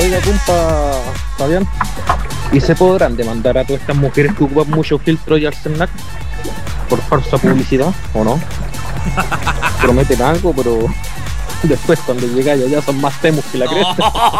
Oiga, compa Fabián, ¿y se podrán demandar a todas estas mujeres que ocupan mucho filtro y Arsenac por falsa publicidad o no? Prometen algo, pero después cuando llegáis allá son más temus que la cresta.